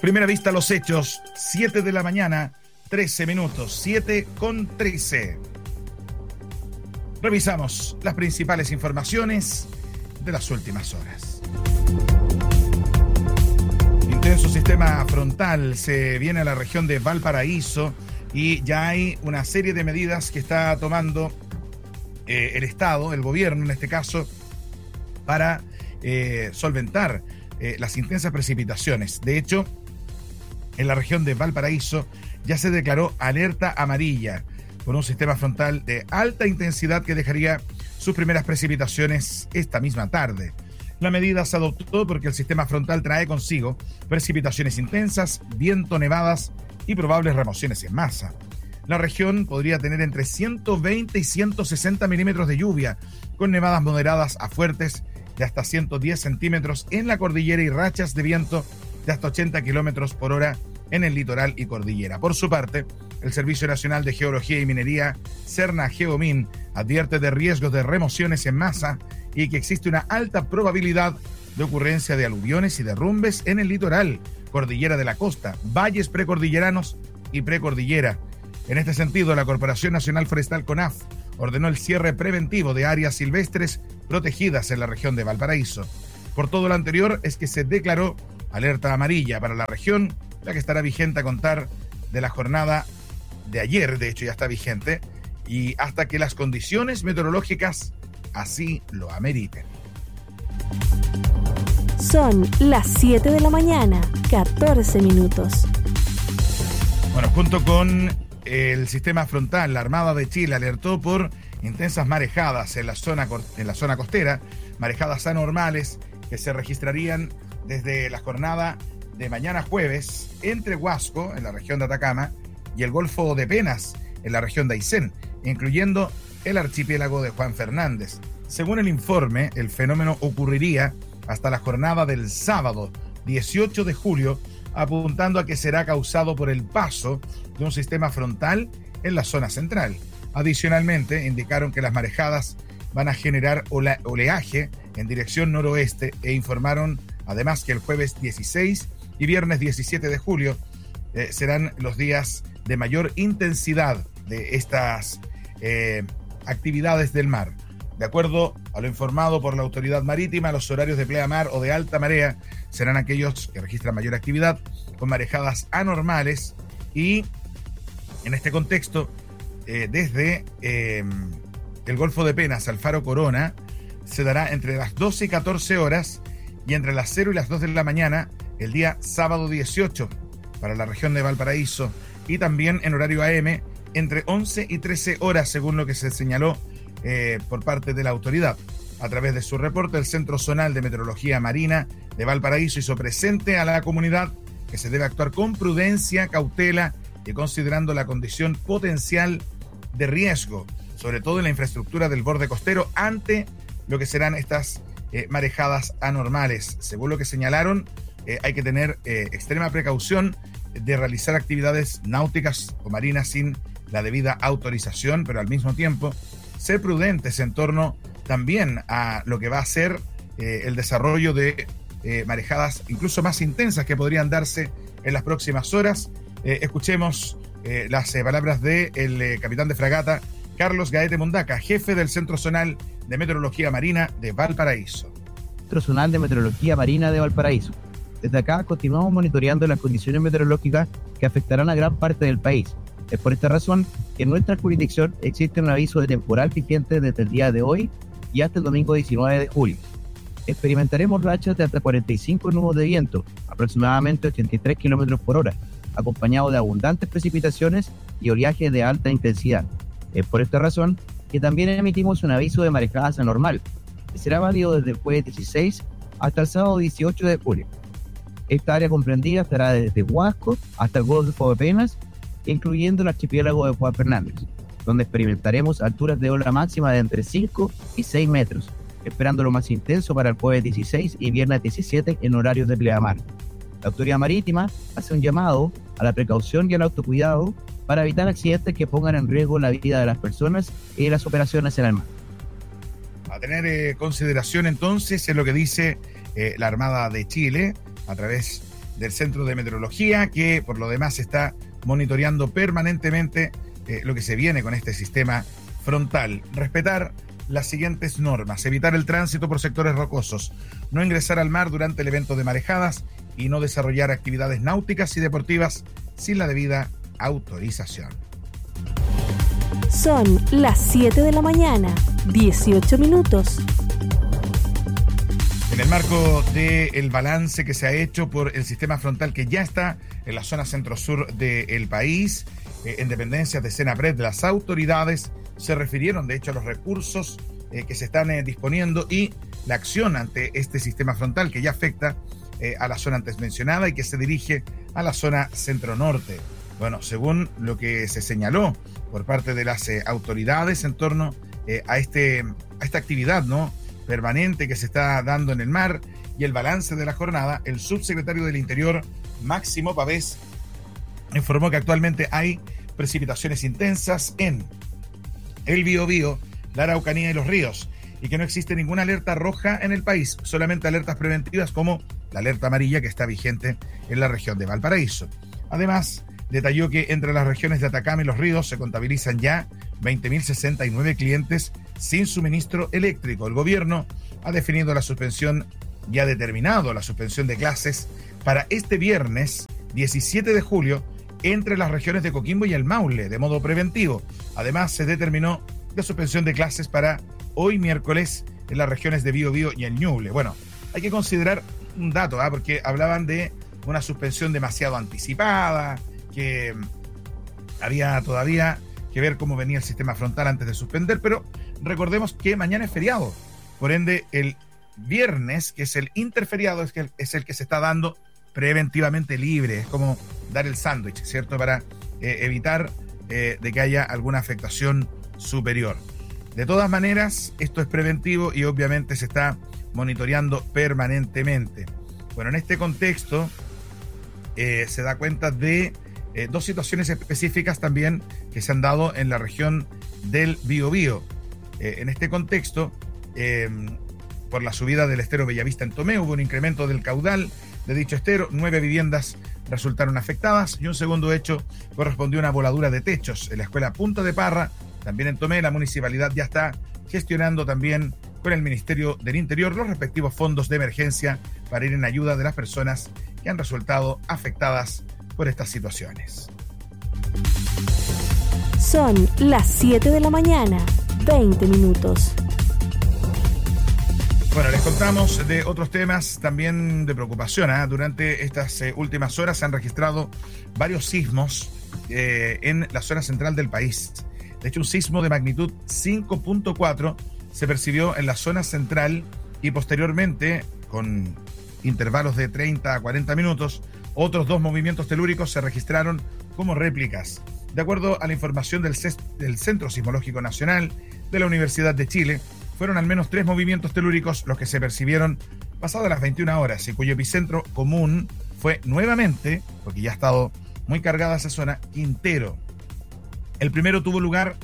Primera vista a los hechos, 7 de la mañana, 13 minutos, 7:13. Revisamos las principales informaciones de las últimas horas. Intenso sistema frontal se viene a la región de Valparaíso y ya hay una serie de medidas que está tomando el Estado, el gobierno en este caso, para solventar las intensas precipitaciones. De hecho, en la región de Valparaíso ya se declaró alerta amarilla por un sistema frontal de alta intensidad que dejaría sus primeras precipitaciones esta misma tarde. La medida se adoptó porque el sistema frontal trae consigo precipitaciones intensas, viento, nevadas y probables remociones en masa. La región podría tener entre 120 y 160 milímetros de lluvia, con nevadas moderadas a fuertes de hasta 110 centímetros en la cordillera y rachas de viento de hasta 80 kilómetros por hora en el litoral y cordillera. Por su parte, el Servicio Nacional de Geología y Minería, Serna Geomin, advierte de riesgos de remociones en masa y que existe una alta probabilidad de ocurrencia de aluviones y derrumbes en el litoral, cordillera de la costa, valles precordilleranos y precordillera. En este sentido, la Corporación Nacional Forestal CONAF ordenó el cierre preventivo de áreas silvestres protegidas en la región de Valparaíso. Por todo lo anterior es que se declaró alerta amarilla para la región, la que estará vigente a contar de la jornada de ayer, de hecho ya está vigente, y hasta que las condiciones meteorológicas así lo ameriten. Son las 7 de la mañana, 14 minutos. Bueno, junto con el sistema frontal, la Armada de Chile alertó por intensas marejadas en la zona costera, marejadas anormales que se registrarían desde la jornada de mañana jueves entre Huasco, en la región de Atacama, y el Golfo de Penas, en la región de Aysén, incluyendo el archipiélago de Juan Fernández. Según el informe, el fenómeno ocurriría hasta la jornada del sábado 18 de julio, apuntando a que será causado por el paso de un sistema frontal en la zona central. Adicionalmente, indicaron que las marejadas van a generar oleaje en dirección noroeste e informaron además que el jueves 16 y viernes 17 de julio serán los días de mayor intensidad de estas actividades del mar. De acuerdo a lo informado por la autoridad marítima, los horarios de pleamar o de alta marea serán aquellos que registran mayor actividad, con marejadas anormales, y en este contexto, desde el Golfo de Penas al Faro Corona, se dará entre las 12 y 14 horas y entre las 0 y las 2 de la mañana el día sábado 18 para la región de Valparaíso, y también en horario AM entre 11 y 13 horas, según lo que se señaló por parte de la autoridad. A través de su reporte, el Centro Zonal de Meteorología Marina de Valparaíso hizo presente a la comunidad que se debe actuar con prudencia, cautela y considerando la condición potencial de riesgo, sobre todo en la infraestructura del borde costero, ante lo que serán estas marejadas anormales. Según lo que señalaron, hay que tener extrema precaución de realizar actividades náuticas o marinas sin la debida autorización, pero al mismo tiempo ser prudentes en torno también a lo que va a ser el desarrollo de marejadas incluso más intensas que podrían darse en las próximas horas. Escuchemos las palabras del capitán de fragata Carlos Gaete Mundaca, jefe del Centro Zonal de Meteorología Marina de Valparaíso. Centro Zonal de Meteorología Marina de Valparaíso. Desde acá continuamos monitoreando las condiciones meteorológicas que afectarán a gran parte del país. Es por esta razón que en nuestra jurisdicción existe un aviso de temporal vigente desde el día de hoy y hasta el domingo 19 de julio. Experimentaremos rachas de hasta 45 nudos de viento, aproximadamente 83 kilómetros por hora, acompañado de abundantes precipitaciones y oleaje de alta intensidad. Es por esta razón que también emitimos un aviso de marejadas anormal, que será válido desde el jueves 16 hasta el sábado 18 de julio. Esta área comprendida estará desde Huasco hasta el Golfo de Penas, incluyendo el archipiélago de Juan Fernández, donde experimentaremos alturas de ola máxima de entre 5 y 6 metros, esperando lo más intenso para el jueves 16 y viernes 17 en horarios de pleamar. La autoridad marítima hace un llamado a la precaución y al autocuidado para evitar accidentes que pongan en riesgo la vida de las personas y las operaciones en el mar. A tener consideración entonces es lo que dice la Armada de Chile a través del Centro de Meteorología, que por lo demás está monitoreando permanentemente lo que se viene con este sistema frontal. Respetar las siguientes normas: evitar el tránsito por sectores rocosos, no ingresar al mar durante el evento de marejadas y no desarrollar actividades náuticas y deportivas sin la debida autorización. Son las 7 de la mañana, 18 minutos. En el marco del balance que se ha hecho por el sistema frontal que ya está en la zona centro-sur del país, en dependencias de Senapred, las autoridades se refirieron de hecho a los recursos que se están disponiendo y la acción ante este sistema frontal que ya afecta a la zona antes mencionada y que se dirige a la zona centro-norte. Bueno, según lo que se señaló por parte de las autoridades en torno a esta actividad, ¿no?, permanente que se está dando en el mar y el balance de la jornada, el subsecretario del Interior, Máximo Pavés, informó que actualmente hay precipitaciones intensas en el Biobío, la Araucanía y los ríos, y que no existe ninguna alerta roja en el país, solamente alertas preventivas como la alerta amarilla que está vigente en la región de Valparaíso. Además, detalló que entre las regiones de Atacama y Los Ríos se contabilizan ya 20.069 clientes sin suministro eléctrico. El gobierno ha definido la suspensión y ha determinado la suspensión de clases para este viernes 17 de julio entre las regiones de Coquimbo y el Maule, de modo preventivo. Además, se determinó la suspensión de clases para hoy miércoles en las regiones de Biobío y el Ñuble. Bueno, hay que considerar un dato, porque hablaban de una suspensión demasiado anticipada, que había todavía que ver cómo venía el sistema frontal antes de suspender, pero recordemos que mañana es feriado. Por ende, el viernes, que es el interferiado, es el que se está dando preventivamente libre. Es como dar el sándwich, ¿cierto? Para evitar de que haya alguna afectación superior. De todas maneras, esto es preventivo y obviamente se está monitoreando permanentemente. Bueno, en este contexto se da cuenta de dos situaciones específicas también que se han dado en la región del Biobío. En este contexto, por la subida del estero Bellavista en Tomé, hubo un incremento del caudal de dicho estero, 9 viviendas resultaron afectadas y un segundo hecho correspondió a una voladura de techos en la escuela Punta de Parra, también en Tomé. La municipalidad ya está gestionando también con el Ministerio del Interior los respectivos fondos de emergencia para ir en ayuda de las personas que han resultado afectadas por estas situaciones. Son las 7 de la mañana, 20 minutos. Bueno, les contamos de otros temas también de preocupación. Durante estas últimas horas se han registrado varios sismos en la zona central del país. De hecho, un sismo de magnitud 5.4 se percibió en la zona central y posteriormente, con intervalos de 30 a 40 minutos, otros 2 movimientos telúricos se registraron como réplicas. De acuerdo a la información del Centro Sismológico Nacional de la Universidad de Chile, fueron al menos 3 movimientos telúricos los que se percibieron pasadas las 21 horas y cuyo epicentro común fue nuevamente, porque ya ha estado muy cargada esa zona, Quintero. El primero tuvo lugar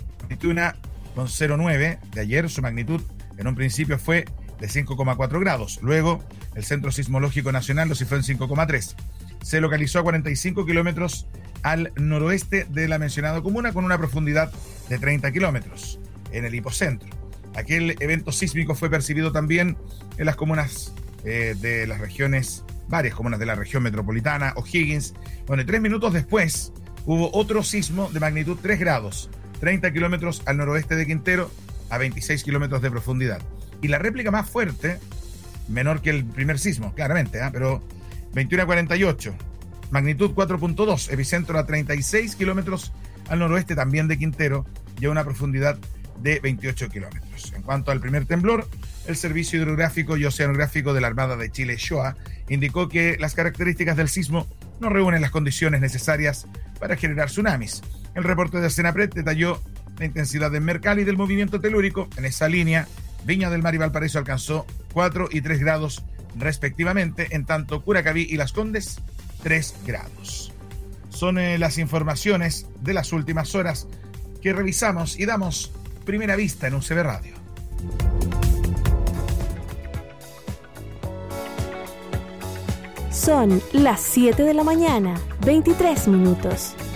21,09 de ayer. Su magnitud en un principio fue de 5,4 grados. Luego, el Centro Sismológico Nacional lo cifró en 5,3. Se localizó a 45 kilómetros al noroeste de la mencionada comuna con una profundidad de 30 kilómetros en el hipocentro. Aquel evento sísmico fue percibido también en las comunas de las regiones, varias comunas de la región metropolitana, O'Higgins. Bueno, y 3 minutos después hubo otro sismo de magnitud 3 grados, 30 kilómetros al noroeste de Quintero, a 26 kilómetros de profundidad. Y la réplica más fuerte, menor que el primer sismo, claramente, pero 21:48, magnitud 4.2, epicentro a 36 kilómetros al noroeste también de Quintero y a una profundidad de 28 kilómetros. En cuanto al primer temblor, el Servicio Hidrográfico y Oceanográfico de la Armada de Chile, SHOA, indicó que las características del sismo no reúnen las condiciones necesarias para generar tsunamis. El reporte de Senapred detalló la intensidad en Mercalli del movimiento telúrico. En esa línea, Viña del Mar y Valparaíso alcanzó 4 y 3 grados respectivamente, en tanto Curacaví y Las Condes 3 grados. Son las informaciones de las últimas horas que revisamos y damos primera vista en UCB Radio. Son las 7 de la mañana, 23 minutos.